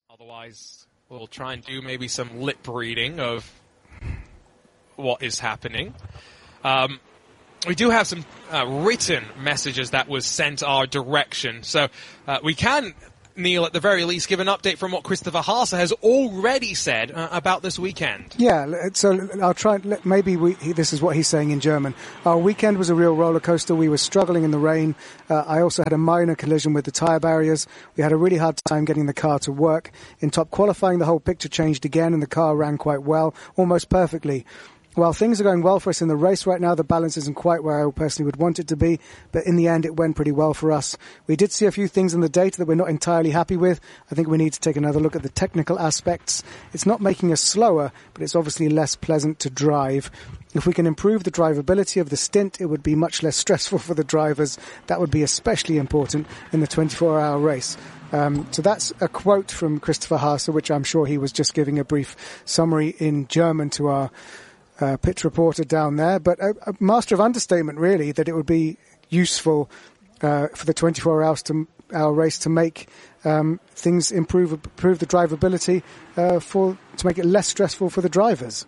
Otherwise, we'll try and do maybe some lip reading of what is happening. We do have some written messages that was sent our direction. So we can, Neil, at the very least, give an update from what Christopher Haase has already said about this weekend. Yeah, so I'll try. This is what he's saying in German. Our weekend was a real roller coaster. We were struggling in the rain. I also had a minor collision with the tyre barriers. We had a really hard time getting the car to work. In top qualifying, the whole picture changed again, and the car ran quite well, almost perfectly. While things are going well for us in the race right now, the balance isn't quite where I personally would want it to be, but in the end it went pretty well for us. We did see a few things in the data that we're not entirely happy with. I think we need to take another look at the technical aspects. It's not making us slower, but it's obviously less pleasant to drive. If we can improve the drivability of the stint, it would be much less stressful for the drivers. That would be especially important in the 24-hour race. So that's a quote from Christopher Haase, which I'm sure he was just giving a brief summary in German to our pitch reporter down there, but a master of understatement, really, that it would be useful for the 24-hour race to make things improve the drivability to make it less stressful for the drivers.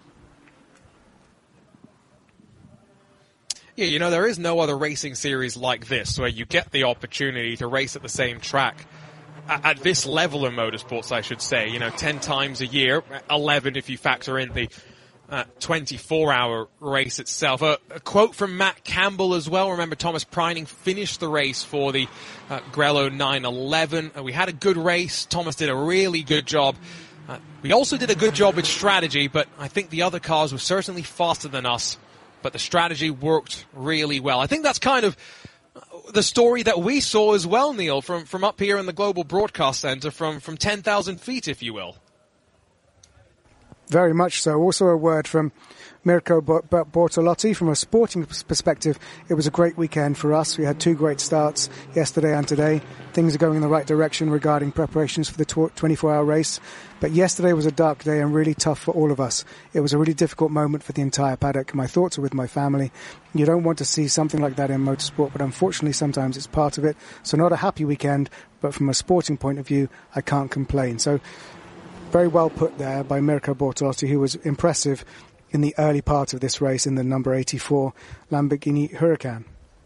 Yeah, there is no other racing series like this where you get the opportunity to race at the same track at this level of motorsports, I should say. 10 times a year, 11 if you factor in the 24-hour race itself. A quote from Matt Campbell as well. Remember, Thomas Preining finished the race for the Grello 911. We had a good race. Thomas did a really good job. We also did a good job with strategy, but I think the other cars were certainly faster than us, but the strategy worked really well. I think that's kind of the story that we saw as well, Neil, from up here in the Global Broadcast Center, from 10,000 feet, if you will. Very much so. Also a word from Mirko Bortolotti. From a sporting perspective, it was a great weekend for us. We had two great starts yesterday and today. Things are going in the right direction regarding preparations for the 24-hour race. But yesterday was a dark day and really tough for all of us. It was a really difficult moment for the entire paddock. My thoughts are with my family. You don't want to see something like that in motorsport, but unfortunately sometimes it's part of it. So not a happy weekend, but from a sporting point of view, I can't complain. So very well put there by Mirko Bortolotti, who was impressive in the early part of this race in the number 84 Lamborghini Huracan.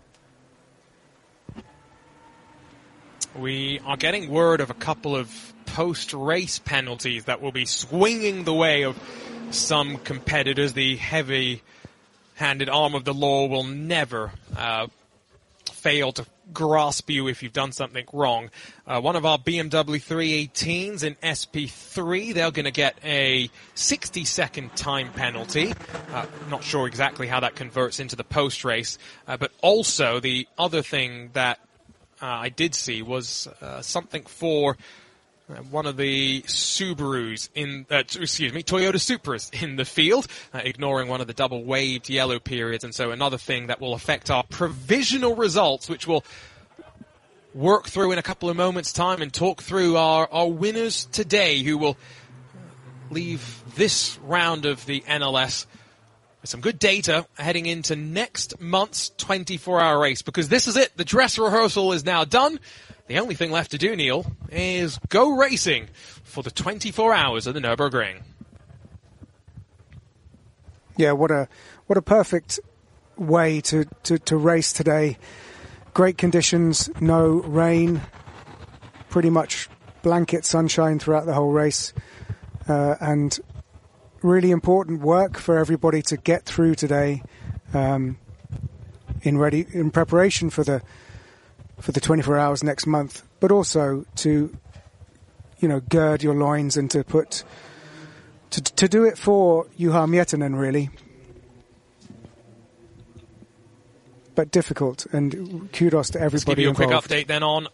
We are getting word of a couple of post-race penalties that will be swinging the way of some competitors. The heavy-handed arm of the law will never fail to grasp you if you've done something wrong. One of our BMW 318s in SP3, they're going to get a 60-second time penalty. Not sure exactly how that converts into the post-race. But also, the other thing that I did see was something for one of the Subarus Toyota Supras in the field, ignoring one of the double waved yellow periods. And so another thing that will affect our provisional results, which we'll work through in a couple of moments' time and talk through our winners today, who will leave this round of the NLS with some good data heading into next month's 24-hour race, because this is it. The dress rehearsal is now done. The only thing left to do, Neil, is go racing for the 24 hours of the Nürburgring. Yeah, what a perfect way to race today. Great conditions, no rain, pretty much blanket sunshine throughout the whole race, and really important work for everybody to get through today in preparation for the 24 hours next month, but also to gird your loins and to do it for Juha Miettinen, really. But difficult, and kudos to everybody involved. Let's give you a quick update then on.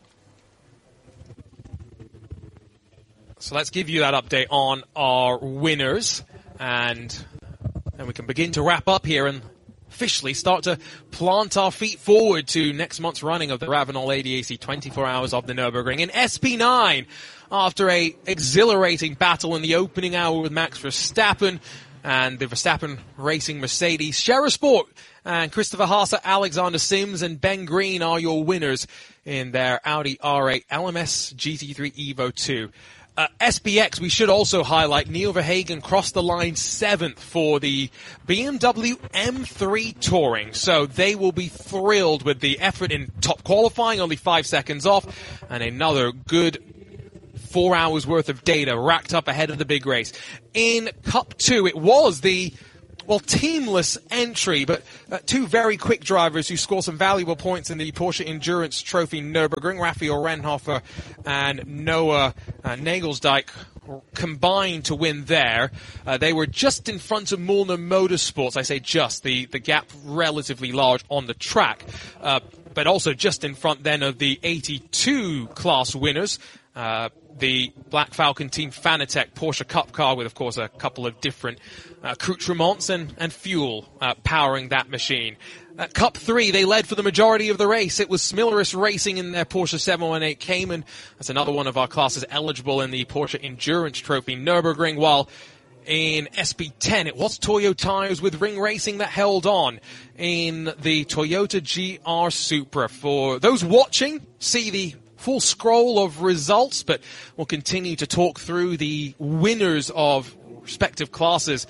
So let's give you that update on our winners, and then we can begin to wrap up here and officially start to plant our feet forward to next month's running of the Ravenol ADAC 24 Hours of the Nürburgring. In SP9, after a exhilarating battle in the opening hour with Max Verstappen, and the Verstappen Racing Mercedes. Shera Sport and Christopher Haase, Alexander Sims, and Ben Green are your winners in their Audi R8 LMS GT3 Evo 2. SPX, we should also highlight, Neil Verhagen crossed the line 7th for the BMW M3 Touring. So they will be thrilled with the effort in top qualifying, only 5 seconds off, and another good 4 hours worth of data racked up ahead of the big race. In Cup 2, it was the teamless entry, but two very quick drivers who score some valuable points in the Porsche Endurance Trophy Nürburgring, Raphael Renhofer and Noah Nagelsdijk, combined to win there. They were just in front of Mullner Motorsports. I say just, the gap relatively large on the track, but also just in front then of the 82 class winners, the Black Falcon Team Fanatec Porsche Cup car with, of course, a couple of different accoutrements and fuel powering that machine. Cup 3, they led for the majority of the race. It was Smilleris Racing in their Porsche 718 Cayman. That's another one of our classes eligible in the Porsche Endurance Trophy Nürburgring, while in SP10, it was Toyo Tires with Ring Racing that held on in the Toyota GR Supra. For those watching, see the full scroll of results, but we'll continue to talk through the winners of respective classes.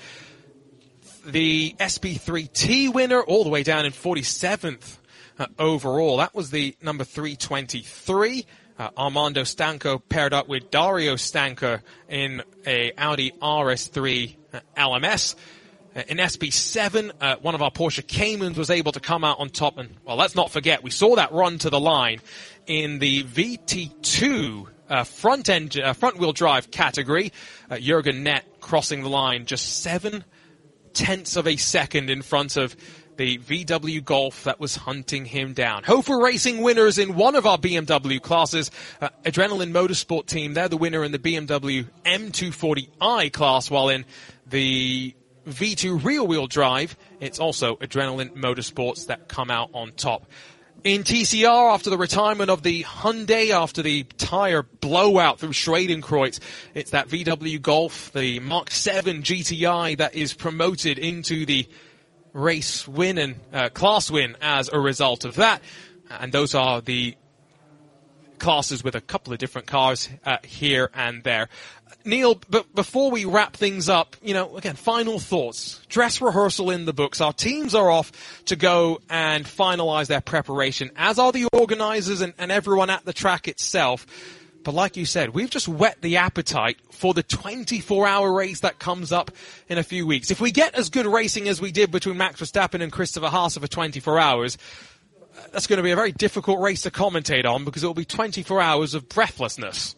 The SP3T winner, all the way down in 47th overall. That was the number 323. Armando Stanco paired up with Dario Stanco in a Audi RS3 LMS. In SP7, one of our Porsche Caymans was able to come out on top. And, well, let's not forget, we saw that run to the line in the VT2 front-wheel drive category. Jürgen Nett crossing the line just 0.7 of a second in front of the VW Golf that was hunting him down. Hofer Racing winners in one of our BMW classes. Adrenaline Motorsport team, they're the winner in the BMW M240i class, while in the V2 rear-wheel drive, it's also Adrenaline Motorsports that come out on top. In TCR, after the retirement of the Hyundai, after the tire blowout through Schwedenkreuz, it's that VW Golf, the Mark 7 GTI, that is promoted into the race win and class win as a result of that. And those are the classes with a couple of different cars here and there. Neil, but before we wrap things up, again, final thoughts. Dress rehearsal in the books. Our teams are off to go and finalize their preparation, as are the organizers and everyone at the track itself. But like you said, we've just whet the appetite for the 24-hour race that comes up in a few weeks. If we get as good racing as we did between Max Verstappen and Christopher Haase for 24 hours, that's going to be a very difficult race to commentate on, because it will be 24 hours of breathlessness.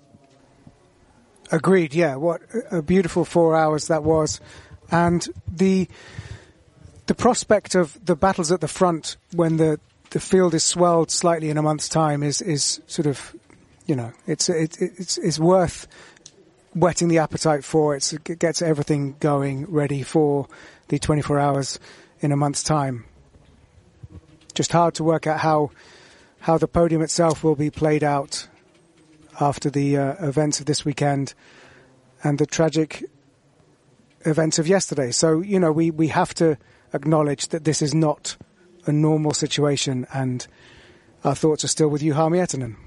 Agreed, yeah. What a beautiful 4 hours that was. And the prospect of the battles at the front when the field is swelled slightly in a month's time is sort of, it's worth whetting the appetite for. It gets everything going ready for the 24 hours in a month's time. Just hard to work out how the podium itself will be played out after the events of this weekend and the tragic events of yesterday. So, we have to acknowledge that this is not a normal situation, and our thoughts are still with Juha Miettinen.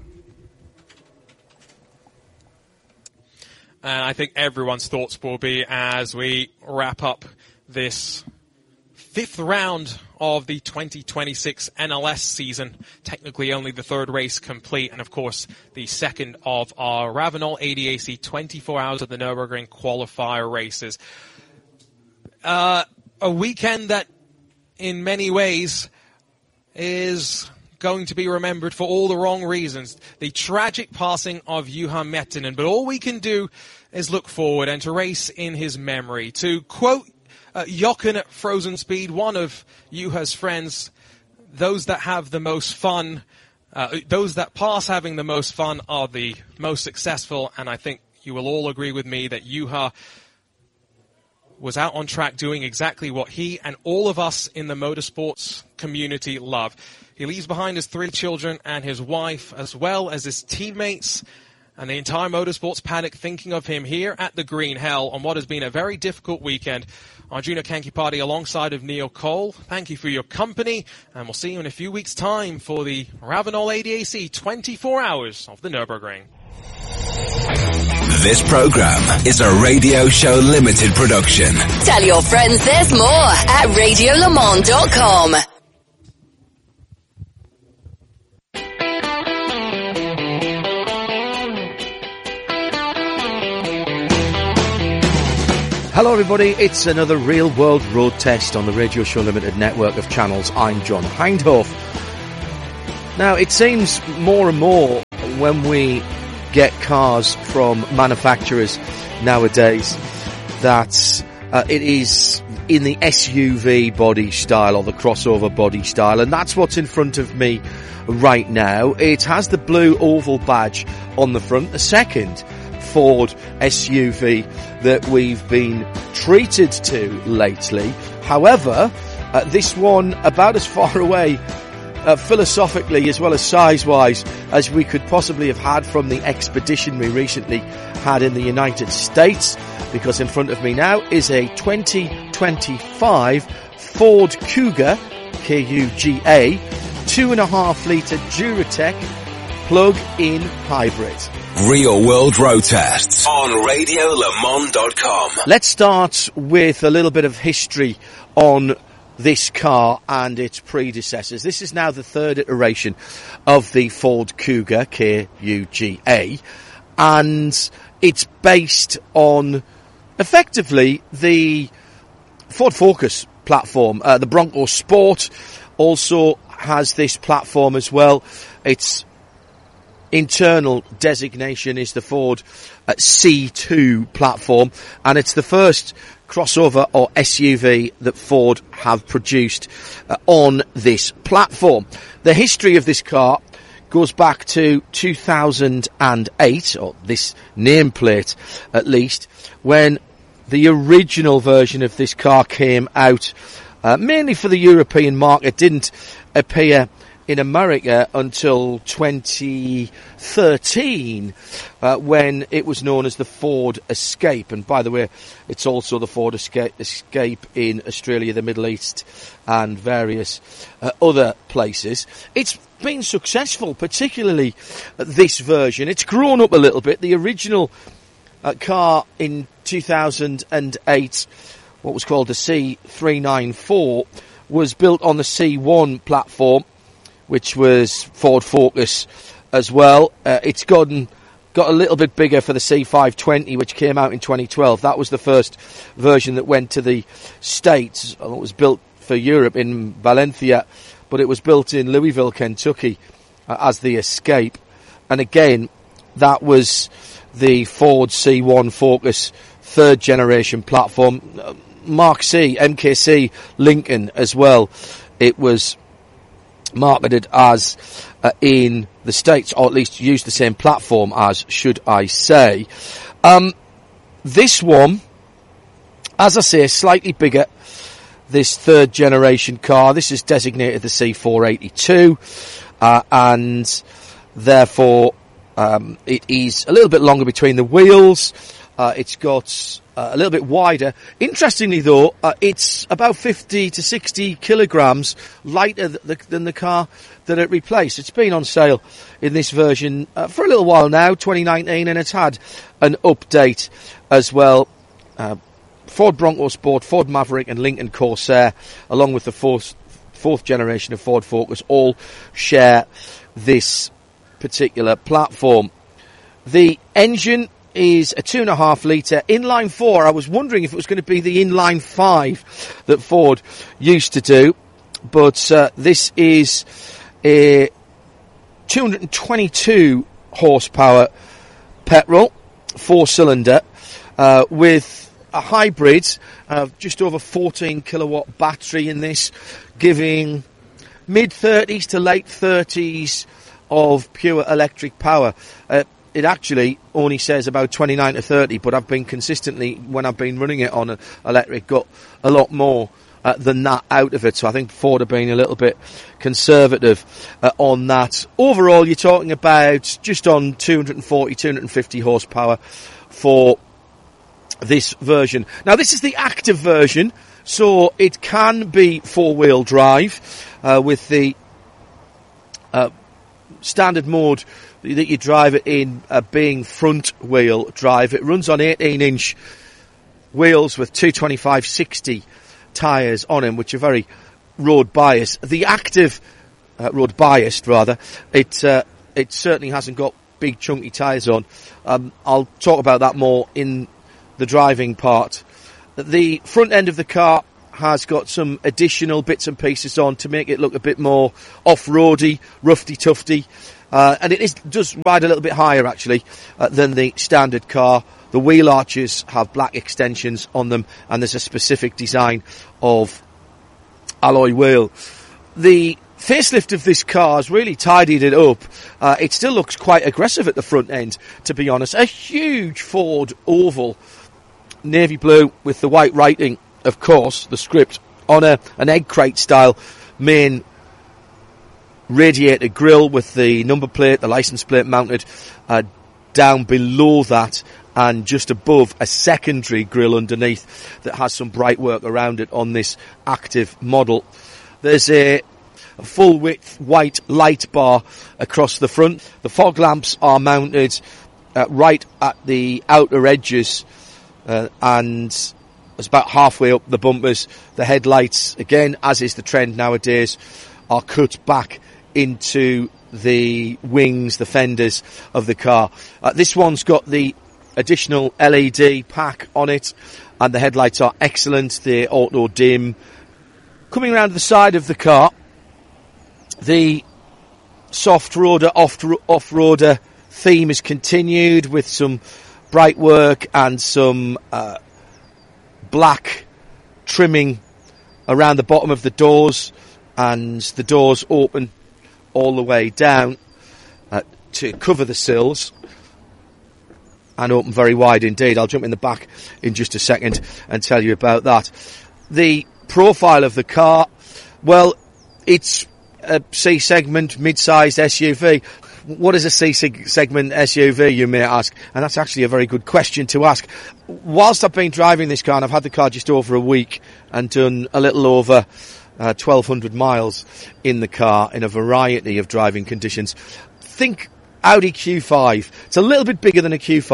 And I think everyone's thoughts will be as we wrap up this 5th round of the 2026 NLS season. Technically only the 3rd race complete, and of course the 2nd of our Ravenel ADAC 24 hours of the Nürburgring qualifier races. A weekend that in many ways is going to be remembered for all the wrong reasons. The tragic passing of Juha Miettinen, but all we can do is look forward and to race in his memory. To quote Jochen at Frozen Speed, one of Juha's friends, those that have the most fun, those that pass having the most fun are the most successful, and I think you will all agree with me that Juha was out on track doing exactly what he and all of us in the motorsports community love. He leaves behind his 3 children and his wife, as well as his teammates and the entire motorsports paddock thinking of him here at the Green Hell on what has been a very difficult weekend. Arjuna Kankipati alongside of Neil Cole. Thank you for your company, and we'll see you in a few weeks' time for the Ravenol ADAC 24 Hours of the Nürburgring. This program is a Radio Show Limited production. Tell your friends there's more at radiolemans.com. Hello everybody, it's another Real World Road Test on the Radio Show Limited network of channels. I'm John Hindhoff. Now, it seems more and more when we get cars from manufacturers nowadays that it is in the SUV body style or the crossover body style, and that's what's in front of me right now. It has the blue oval badge on the front, the second Ford SUV that we've been treated to lately. However, this one about as far away philosophically as well as size-wise as we could possibly have had from the expedition we recently had in the United States, because in front of me now is a 2025 Ford Kuga, K-U-G-A, 2.5 litre Duratec plug-in hybrid. Real World Road Tests on radiolemans.com. Let's start with a little bit of history on this car and its predecessors. This is now the third iteration of the Ford Kuga, K-U-G-A, and it's based on effectively the Ford Focus platform. The Bronco Sport also has this platform as well. Its internal designation is the Ford C2 platform, and it's the first crossover or SUV that Ford have produced on this platform. The history of this car goes back to 2008, or this nameplate at least, when the original version of this car came out, mainly for the European market. Didn't appear in America until 2013, when it was known as the Ford Escape. And by the way, it's also the Ford Escape in Australia, the Middle East, and various other places. It's been successful, particularly this version. It's grown up a little bit. The original car in 2008, what was called the C394, was built on the C1 platform, which was Ford Focus as well. It's got a little bit bigger for the C520, which came out in 2012. That was the first version that went to the States. It was built for Europe in Valencia, but it was built in Louisville, Kentucky, as the Escape. And again, that was the Ford C1 Focus third generation platform. Mark C, MKC Lincoln as well. It was marketed as in the States, or at least used the same platform as, should I say. This one, as I say, slightly bigger, this third generation car. This is designated the C482, and therefore it is a little bit longer between the wheels. It's got a little bit wider. Interestingly, though, it's about 50 to 60 kilograms lighter than the car that it replaced. It's been on sale in this version for a little while now, 2019, and it's had an update as well. Ford Bronco Sport, Ford Maverick, and Lincoln Corsair, along with the fourth generation of Ford Focus, all share this particular platform. The engine is a 2.5 litre inline 4. I was wondering if it was going to be the inline 5 that Ford used to do, but this is a 222 horsepower petrol 4-cylinder with a hybrid just over 14 kilowatt battery in this, giving mid 30s to late 30s of pure electric power. It actually only says about 29 to 30, but I've been consistently, when I've been running it on electric, got a lot more than that out of it. So I think Ford have been a little bit conservative on that. Overall, you're talking about just on 240, 250 horsepower for this version. Now, this is the active version, so it can be four-wheel drive with the standard mode that you drive it in being front-wheel drive. It runs on 18-inch wheels with 225/60 tyres on them, which are very road biased. The active road biased, rather. It certainly hasn't got big chunky tyres on. I'll talk about that more in the driving part. The front end of the car has got some additional bits and pieces on to make it look a bit more off-roady, roughy-tufty. And it does ride a little bit higher, actually, than the standard car. The wheel arches have black extensions on them, and there's a specific design of alloy wheel. The facelift of this car has really tidied it up. It still looks quite aggressive at the front end, to be honest. A huge Ford oval, navy blue with the white writing, of course, the script, on an egg crate style main radiator grille with the number plate, the license plate mounted down below that, and just above a secondary grille underneath that has some bright work around it on this active model. There's a full width white light bar across the front. The fog lamps are mounted right at the outer edges, and it's about halfway up the bumpers. The headlights, again, as is the trend nowadays, are cut back into the wings, the fenders of the car. This one's got the additional LED pack on it, and the headlights are excellent. They're auto dim. Coming around to the side of the car, the soft roader, off-roader theme is continued with some bright work and some black trimming around the bottom of the doors, and the doors open all the way down to cover the sills, and open very wide indeed. I'll jump in the back in just a second and tell you about that. The profile of the car, well, it's a C-segment mid-sized SUV. What is a C-segment SUV, you may ask? And that's actually a very good question to ask. Whilst I've been driving this car, and I've had the car just over a week and done a little over 1,200 miles in the car in a variety of driving conditions, think Audi Q5. It's a little bit bigger than a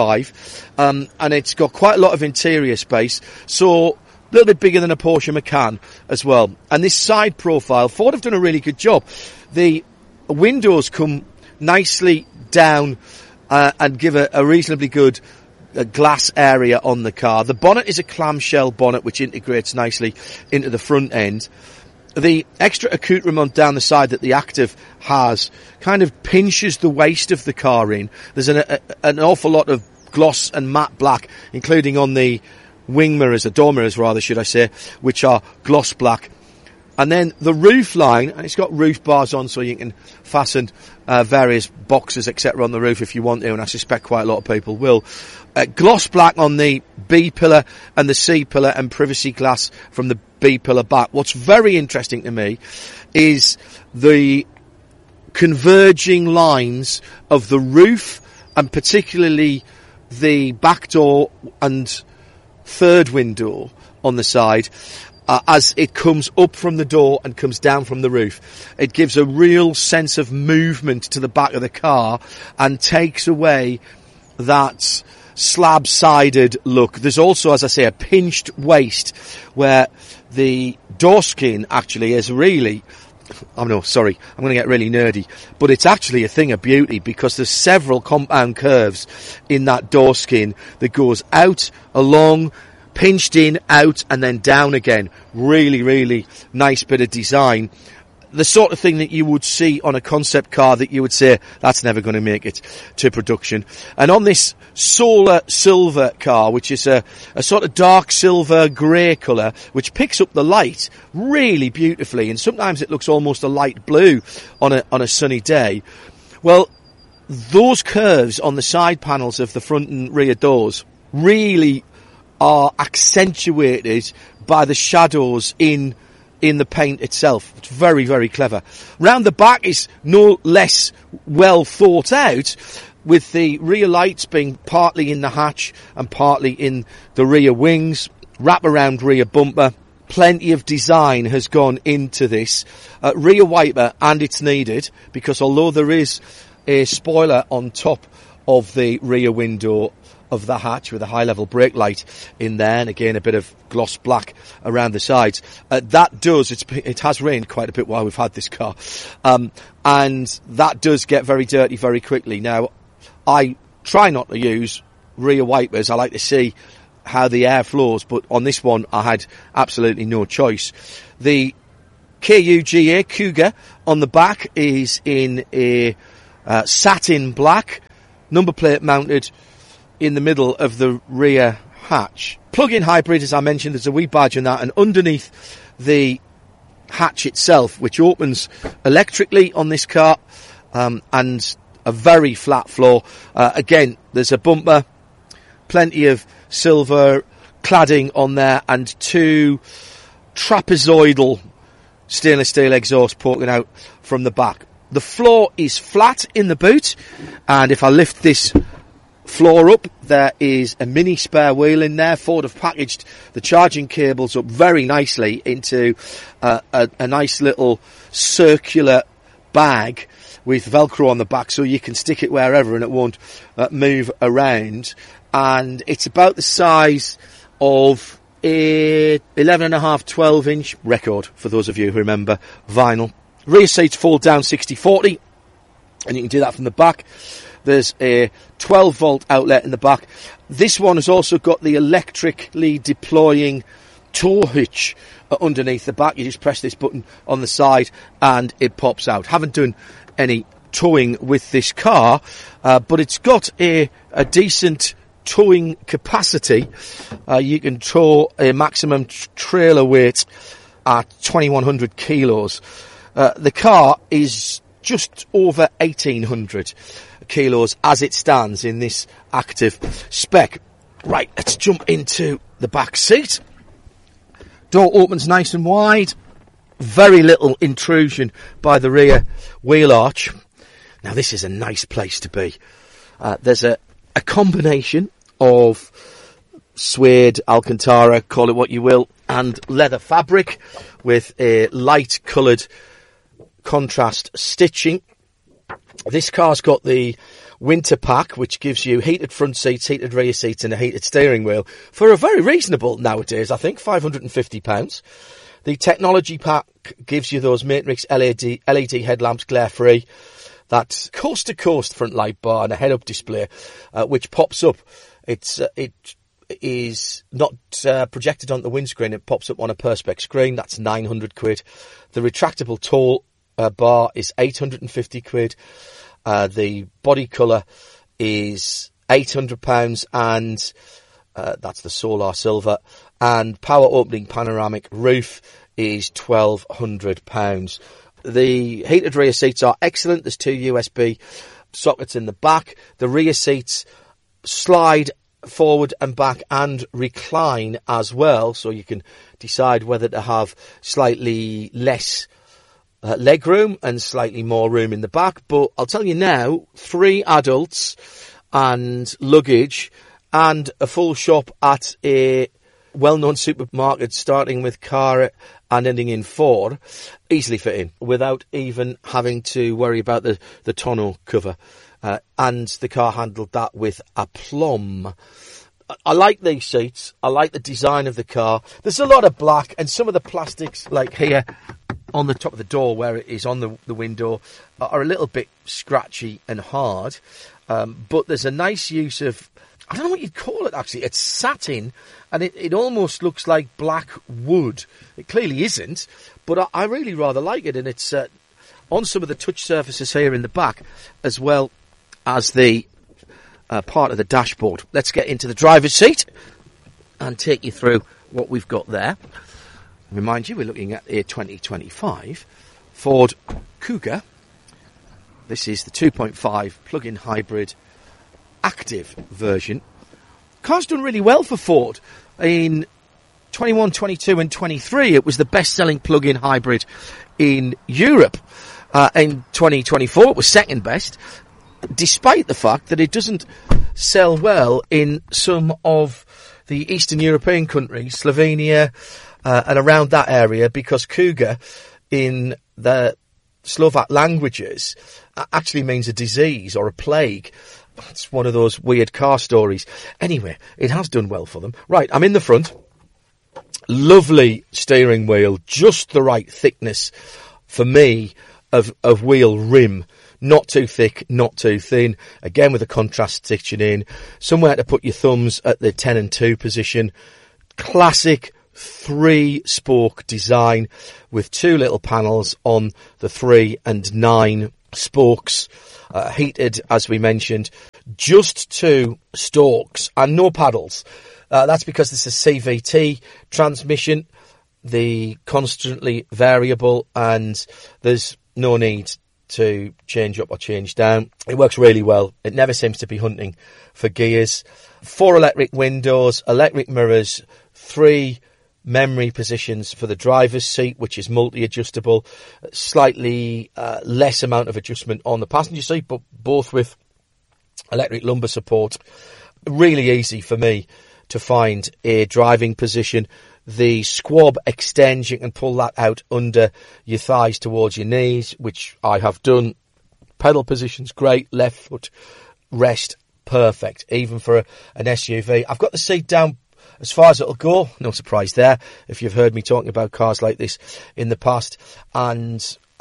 Q5, and it's got quite a lot of interior space, so a little bit bigger than a Porsche Macan as well. And this side profile, Ford have done a really good job. The windows come nicely down and give a reasonably good glass area on the car. The bonnet is a clamshell bonnet which integrates nicely into the front end. The extra accoutrement down the side that the Active has kind of pinches the waist of the car in. There's an awful lot of gloss and matte black, including on the wing mirrors, or door mirrors rather, should I say, which are gloss black. And then the roof line, and it's got roof bars on so you can fasten various boxes, etc. on the roof if you want to, and I suspect quite a lot of people will. Gloss black on the B pillar and the C pillar, and privacy glass from the B pillar back. What's very interesting to me is the converging lines of the roof, and particularly the back door and third window on the side, as it comes up from the door and comes down from the roof. It gives a real sense of movement to the back of the car and takes away that slab-sided look. There's also, as I say, a pinched waist where the door skin actually is really... I'm going to get really nerdy, but it's actually a thing of beauty because there's several compound curves in that door skin that goes out, along, pinched in, out, and then down again. Really, really nice bit of design. The sort of thing that you would see on a concept car that you would say, that's never going to make it to production. And on this solar silver car, which is a sort of dark silver grey colour, which picks up the light really beautifully, and sometimes it looks almost a light blue on a sunny day. Well, those curves on the side panels of the front and rear doors really are accentuated by the shadows in the paint itself. It's very, very clever. Round the back is no less well thought out, with the rear lights being partly in the hatch and partly in the rear wings, wrap-around rear bumper. Plenty of design has gone into this. Rear wiper, and it's needed, because although there is a spoiler on top of the rear window of the hatch with a high-level brake light in there, and again a bit of gloss black around the sides, it has rained quite a bit while we've had this car, and that does get very dirty very quickly. Now, I try not to use rear wipers. I like to see how the air flows, but on this one I had absolutely no choice. The KUGA Cougar on the back is in a satin black, number plate mounted in the middle of the rear hatch. Plug-in hybrid, as I mentioned, there's a wee badge on that, and underneath the hatch itself, which opens electrically on this car, and a very flat floor. Again, there's a bumper, plenty of silver cladding on there, and two trapezoidal stainless steel exhausts poking out from the back. The floor is flat in the boot, and if I lift this floor up, there is a mini spare wheel in there. Ford have packaged the charging cables up very nicely into a nice little circular bag with Velcro on the back, so you can stick it wherever and it won't move around. And it's about the size of a 11.5, 12-inch record, for those of you who remember vinyl. Rear seats fold down 60/40, and you can do that from the back. There's a 12-volt outlet in the back. This one has also got the electrically deploying tow hitch underneath the back. You just press this button on the side and it pops out. Haven't done any towing with this car, but it's got a decent towing capacity. You can tow a maximum trailer weight at 2,100 kilos. The car is just over 1,800 kilos as it stands in this active spec. Right, let's jump into the back seat. Door opens nice and wide. Very little intrusion by the rear wheel arch. Now, this is a nice place to be. There's a combination of suede, Alcantara, call it what you will, and leather fabric with a light coloured contrast stitching. This car's got the winter pack, which gives you heated front seats, heated rear seats, and a heated steering wheel for a very reasonable nowadays, I think, £550. The technology pack gives you those Matrix LED headlamps, glare-free, that coast-to-coast front light bar, and a head-up display, which pops up. It is not projected on the windscreen. It pops up on a Perspex screen. That's £900. The retractable tow bar is £850. The body colour is £800, and that's the Solar Silver. And power opening panoramic roof is £1,200. The heated rear seats are excellent. There's two USB sockets in the back. The rear seats slide forward and back and recline as well, so you can decide whether to have slightly less leg room and slightly more room in the back. But I'll tell you now, 3 adults and luggage and a full shop at a well-known supermarket starting with Cara and ending in Ford easily fit in without even having to worry about the tonneau cover. And the car handled that with aplomb. I like these seats. I like the design of the car. There's a lot of black, and some of the plastics, like here on the top of the door where it is on the window, are a little bit scratchy and hard. But there's a nice use of, I don't know what you'd call it actually. It's satin, and it almost looks like black wood. It clearly isn't, but I really rather like it, and it's on some of the touch surfaces here in the back, as well as the part of the dashboard. Let's get into the driver's seat and take you through what we've got there. Remind you, we're looking at a 2025 Ford Cougar. This is the 2.5 plug-in hybrid active version. Car's done really well for Ford. In 21, 22 and 23, it was the best-selling plug-in hybrid in Europe. In 2024, it was second best, despite the fact that it doesn't sell well in some of the Eastern European countries, Slovenia and around that area, because Kuga in the Slovak languages actually means a disease or a plague. It's one of those weird car stories. Anyway, it has done well for them. Right, I'm in the front. Lovely steering wheel, just the right thickness for me of wheel rim. Not too thick, not too thin. Again, with a contrast stitching in. Somewhere to put your thumbs at the 10 and 2 position. Classic 3-spoke design with 2 little panels on the 3 and 9 spokes. Heated, as we mentioned. Just 2 stalks and no paddles. That's because this is CVT transmission. The constantly variable, and there's no need to change up or change down. It works really well. It never seems to be hunting for gears. 4 electric windows, electric mirrors, 3 memory positions for the driver's seat, which is multi-adjustable. Slightly less amount of adjustment on the passenger seat, but both with electric lumbar support. Really easy for me to find a driving position. The squab extends, you can pull that out under your thighs towards your knees, which I have done. Pedal position's great, left foot rest, perfect, even for an SUV. I've got the seat down as far as it'll go, no surprise there, if you've heard me talking about cars like this in the past. And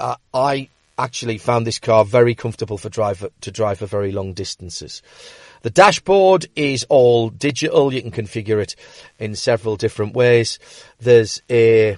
I actually found this car very comfortable to drive for very long distances. The dashboard is all digital. You can configure it in several different ways. There's a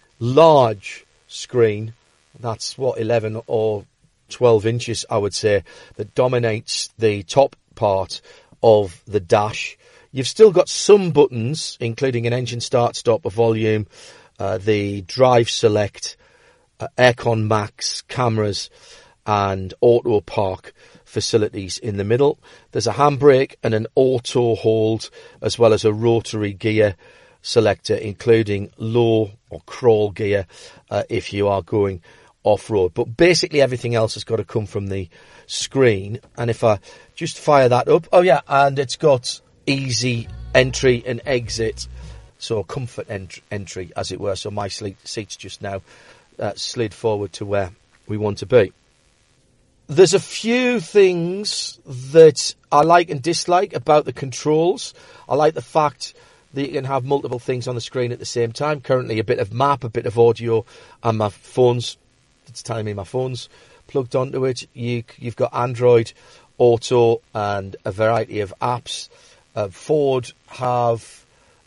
large screen, that's 11 or 12 inches, I would say, that dominates the top part of the dash. You've still got some buttons, including an engine start, stop, a volume, the drive select, Aircon Max, cameras, and auto park facilities in the middle. There's a handbrake and an auto hold, as well as a rotary gear selector, including low or crawl gear if you are going off-road. But basically everything else has got to come from the screen. And if I just fire that up, oh yeah, and it's got easy entry and exit, so comfort entry, as it were. So my seat's just now slid forward to where we want to be. There's a few things that I like and dislike about the controls. I like the fact that you can have multiple things on the screen at the same time. Currently a bit of map, a bit of audio, and my phone's, it's telling me my phone's plugged onto it. You've got Android Auto and a variety of apps. Ford have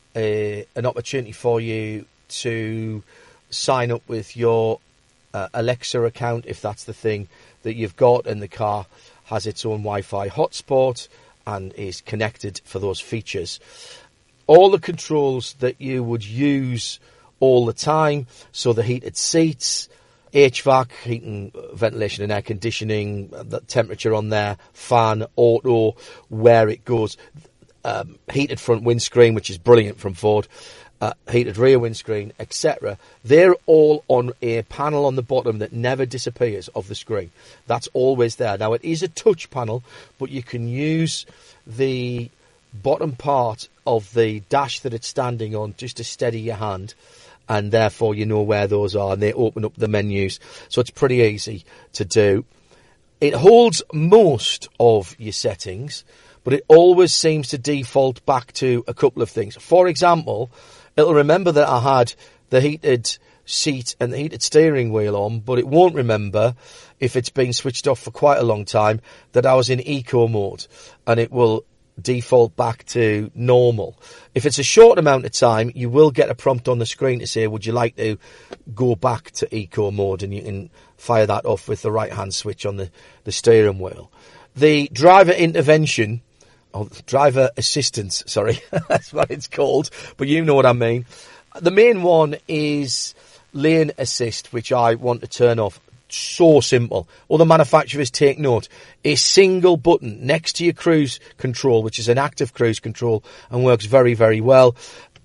an opportunity for you to sign up with your Alexa account, if that's the thing that you've got, and the car has its own Wi-Fi hotspot and is connected for those features. All the controls that you would use all the time, so the heated seats, HVAC, heating, ventilation and air conditioning, the temperature on there, fan, auto, where it goes, heated front windscreen, which is brilliant from Ford, heated rear windscreen, etc. They're all on a panel on the bottom that never disappears off the screen. That's always there. Now, it is a touch panel, but you can use the bottom part of the dash that it's standing on just to steady your hand, and therefore you know where those are, and they open up the menus. So it's pretty easy to do. It holds most of your settings, but it always seems to default back to a couple of things. For example, it'll remember that I had the heated seat and the heated steering wheel on, but it won't remember, if it's been switched off for quite a long time, that I was in eco mode, and it will default back to normal. If it's a short amount of time, you will get a prompt on the screen to say, would you like to go back to eco mode, and you can fire that off with the right hand switch on the steering wheel. The driver intervention, or driver assistance, sorry, that's what it's called, but you know what I mean. The main one is lane assist, which I want to turn off. So simple. All the manufacturers, take note. A single button next to your cruise control, which is an active cruise control and works very, very well.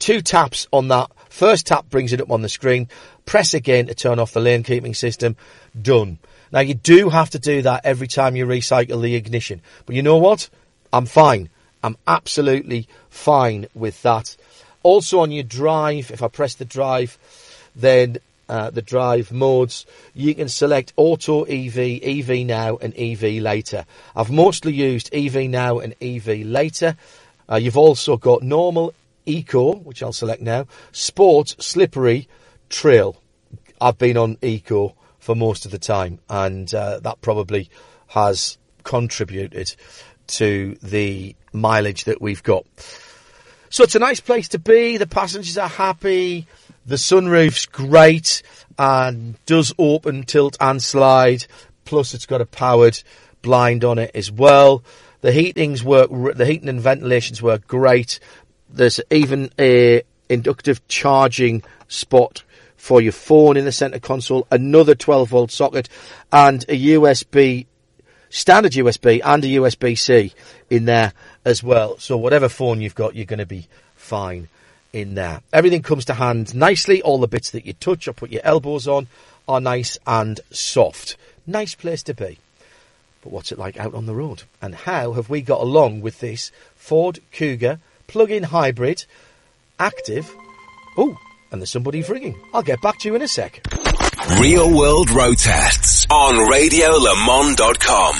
2 taps on that. First tap brings it up on the screen. Press again to turn off the lane keeping system. Done. Now, you do have to do that every time you recycle the ignition. But you know what? I'm fine. I'm absolutely fine with that. Also on your drive, if I press the drive, then the drive modes, you can select Auto EV, EV Now and EV Later. I've mostly used EV Now and EV Later. You've also got Normal, Eco, which I'll select now, Sport, Slippery, Trail. I've been on Eco for most of the time, and that probably has contributed to the mileage that we've got. So it's a nice place to be. The passengers are happy. The sunroof's great and does open, tilt and slide. Plus it's got a powered blind on it as well. The heating and ventilations work great. There's even a inductive charging spot for your phone in the centre console, another 12-volt socket, and a USB, standard USB and a USB-C in there as well. So whatever phone you've got, you're going to be fine in there. Everything comes to hand nicely. All the bits that you touch or put your elbows on are nice and soft. Nice place to be. But what's it like out on the road? And how have we got along with this Ford Kuga plug-in hybrid, active? Oh, and there's somebody ringing. I'll get back to you in a sec. Real World Road Tests on RadioLeMans.com.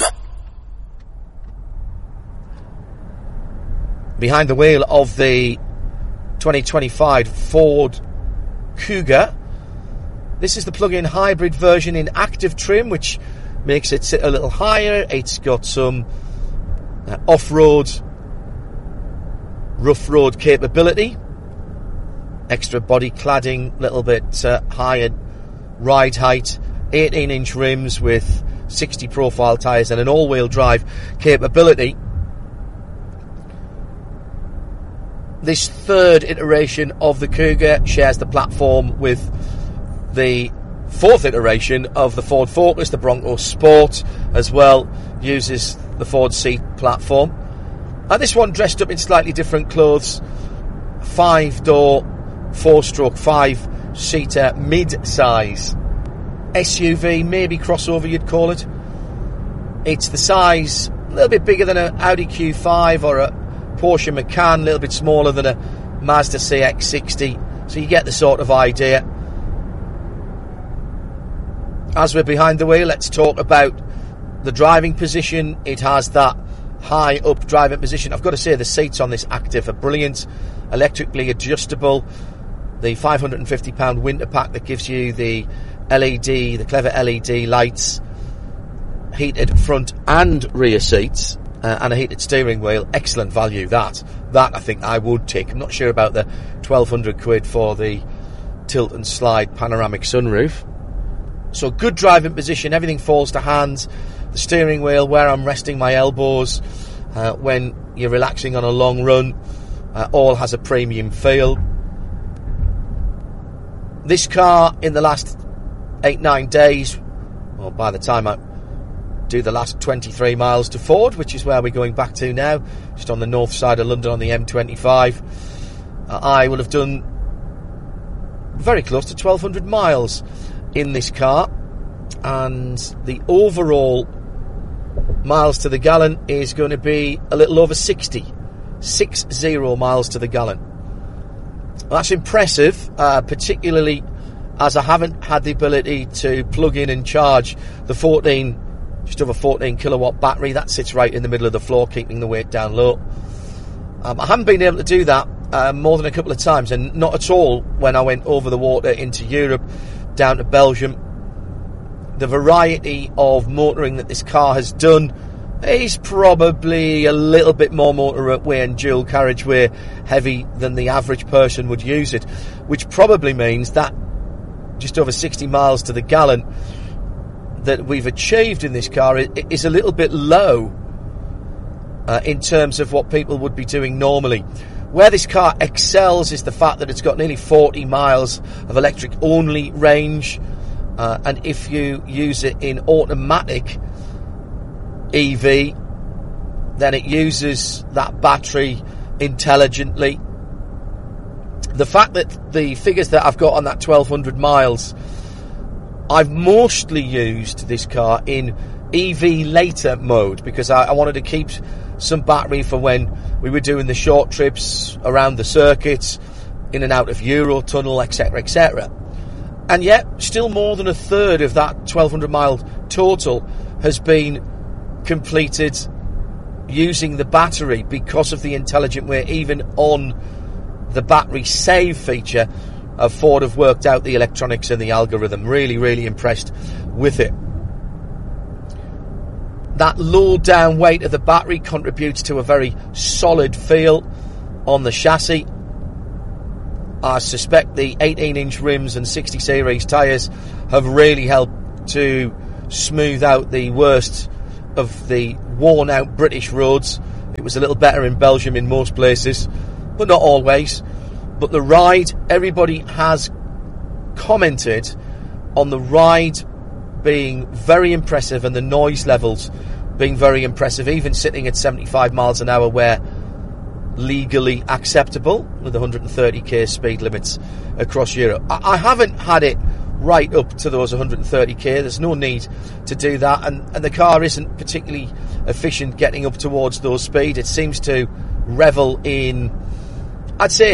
Behind the wheel of the 2025 Ford Kuga. This is the plug-in hybrid version in active trim, which makes it sit a little higher. It's got some off-road, rough road capability. Extra body cladding, little bit higher ride height. 18-inch rims with 60 profile tyres and an all-wheel drive capability. This third iteration of the Kuga shares the platform with the fourth iteration of the Ford Focus, the Bronco Sport, as well, uses the Ford seat platform. And this one dressed up in slightly different clothes. 5-door, 4-stroke, 5-seater, mid-size SUV, maybe crossover you'd call it. It's the size, a little bit bigger than an Audi Q5 or a Porsche Macan, a little bit smaller than a Mazda CX-60, so you get the sort of idea. As we're behind the wheel, let's talk about the driving position. It has that high up driving position. I've got to say the seats on this Active are brilliant, electrically adjustable. The £550 winter pack that gives you the LED, the clever LED lights, heated front and rear seats, and a heated steering wheel. Excellent value, that I think I would take. I'm not sure about the £1,200 for the tilt and slide panoramic sunroof. So good driving position, everything falls to hand. The steering wheel, where I'm resting my elbows when you're relaxing on a long run, all has a premium feel. This car, in the last 8-9 days, well, by the time I do the last 23 miles to Ford, which is where we're going back to now, just on the north side of London on the M25, I will have done very close to 1,200 miles in this car, and the overall miles to the gallon is going to be a little over 60 miles to the gallon. Well, that's impressive, particularly as I haven't had the ability to plug in and charge the just over 14 kilowatt battery that sits right in the middle of the floor, keeping the weight down low. I haven't been able to do that more than a couple of times, and not at all when I went over the water into Europe, down to Belgium. The variety of motoring that this car has done is probably a little bit more motorway and dual carriageway heavy than the average person would use it, which probably means that just over 60 miles to the gallon that we've achieved in this car is a little bit low in terms of what people would be doing normally. Where this car excels is the fact that it's got nearly 40 miles of electric only range, and if you use it in automatic EV, then it uses that battery intelligently. the fact that the figures that I've got on that 1200 miles, I've mostly used this car in EV later mode because I wanted to keep some battery for when we were doing the short trips around the circuits, in and out of Eurotunnel, etc, etc. And yet, still more than a third of that 1200 mile total has been completed using the battery because of the intelligent way, even on the battery save feature. Ford have worked out the electronics and the algorithm. Really, really impressed with it. That low down weight of the battery contributes to a very solid feel on the chassis. I suspect the 18-inch rims and 60 series tyres have really helped to smooth out the worst of the worn-out British roads. It was a little better in Belgium in most places, but not always. But the ride, everybody has commented on the ride being very impressive and the noise levels being very impressive, even sitting at 75 miles an hour where legally acceptable with 130k speed limits across Europe. I haven't had it right up to those 130k. There's no need to do that, and the car isn't particularly efficient getting up towards those speeds. It seems to revel in, I'd say,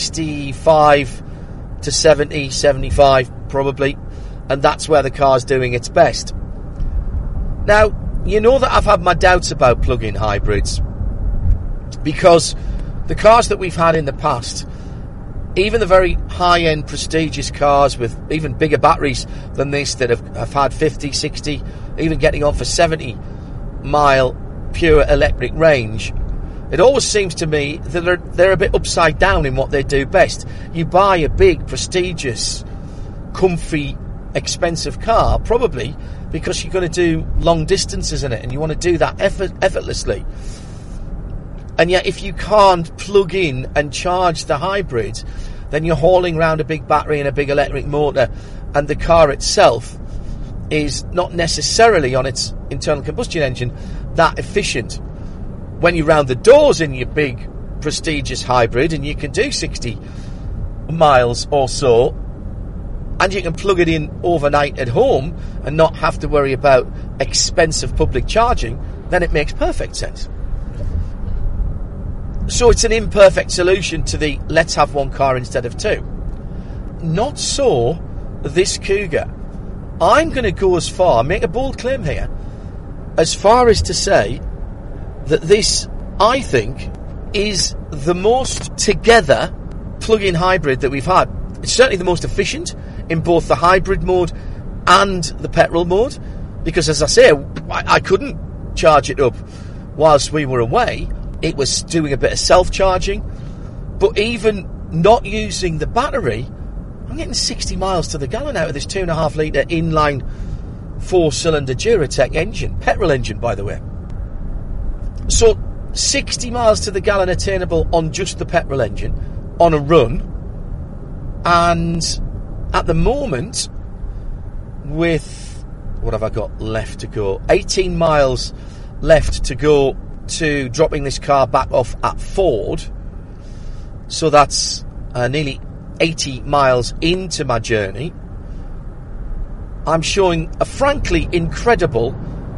65 to 70, 75 probably, and that's where the car's doing its best. Now, you know that I've had my doubts about plug-in hybrids because the cars that we've had in the past, even the very high-end prestigious cars with even bigger batteries than this that have had 50, 60, even getting on for 70 mile pure electric range, it always seems to me that they're a bit upside down in what they do best. You buy a big, prestigious, comfy, expensive car, probably because you're going to do long distances in it and you want to do that effortlessly. And yet if you can't plug in and charge the hybrid, then you're hauling around a big battery and a big electric motor, and the car itself is not necessarily on its internal combustion engine that efficient. When you round the doors in your big prestigious hybrid and you can do 60 miles or so, and you can plug it in overnight at home and not have to worry about expensive public charging, then it makes perfect sense. So it's an imperfect solution to the let's have one car instead of two. Not so this Cougar. I'm going to go as far, make a bold claim here, as far as to say that this, I think, is the most together plug-in hybrid that we've had. It's certainly the most efficient in both the hybrid mode and the petrol mode, because as I say, I couldn't charge it up whilst we were away. It was doing a bit of self-charging, but even not using the battery, I'm getting 60 miles to the gallon out of this 2.5 litre inline 4-cylinder Duratec engine, petrol engine by the way. So 60 miles to the gallon attainable on just the petrol engine on a run, and at the moment, with, what have I got left to go? 18 miles left to go to dropping this car back off at Ford. So that's nearly 80 miles into my journey. I'm showing a frankly incredible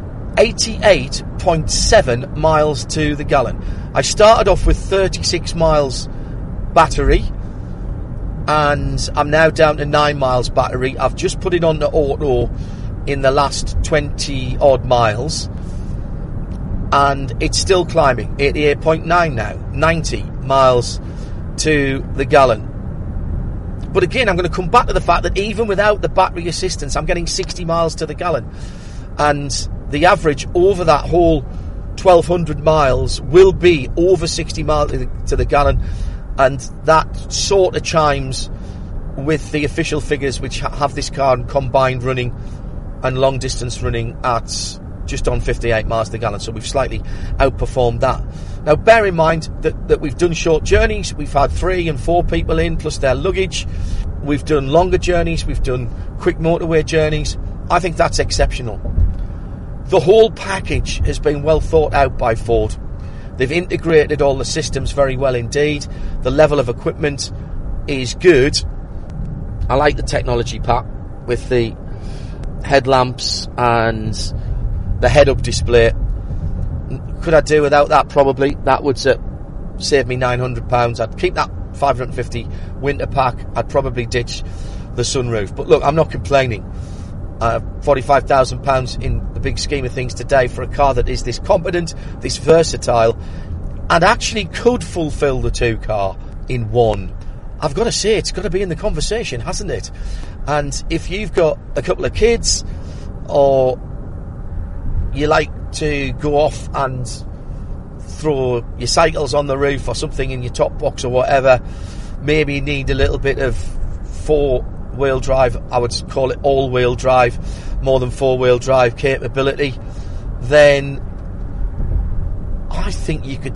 88.7 miles to the gallon. I started off with 36 miles battery, and I'm now down to 9 miles battery. I've just put it on the auto in the last 20 odd miles, and it's still climbing. 88.9 now, 90 miles to the gallon. But again, I'm going to come back to the fact that even without the battery assistance, I'm getting 60 miles to the gallon, and the average over that whole 1200 miles will be over 60 miles to the gallon, and that sort of chimes with the official figures which have this car combined running and long distance running at just on 58 miles to the gallon. So we've slightly outperformed that. Now bear in mind that we've done short journeys. We've had 3 and 4 people in plus their luggage. We've done longer journeys. We've done quick motorway journeys. I think that's exceptional. The whole package has been well thought out by Ford. They've integrated all the systems very well indeed. The level of equipment is good. I like the technology pack with the headlamps and the head-up display. Could I do without that? Probably. That would save me £900. I'd keep that 550 winter pack. I'd probably ditch the sunroof. But look, I'm not complaining. £45,000 in the big scheme of things today for a car that is this competent, this versatile, and actually could fulfil the two car in one. I've got to say, it's got to be in the conversation, hasn't it? And if you've got a couple of kids, or you like to go off and throw your cycles on the roof or something in your top box or whatever, maybe you need a little bit of four-wheel drive, I would call it all-wheel drive, more than four-wheel drive capability, then I think you could